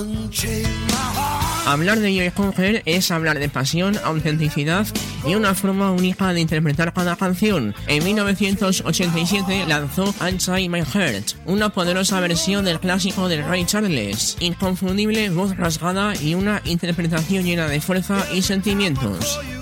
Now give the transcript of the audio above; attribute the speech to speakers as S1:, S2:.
S1: Hablar de Joe Cocker es hablar de pasión, autenticidad y una forma única de interpretar cada canción. En 1987 lanzó Inside My Heart, una poderosa versión del clásico de Ray Charles, inconfundible voz rasgada y una interpretación llena de fuerza y sentimientos.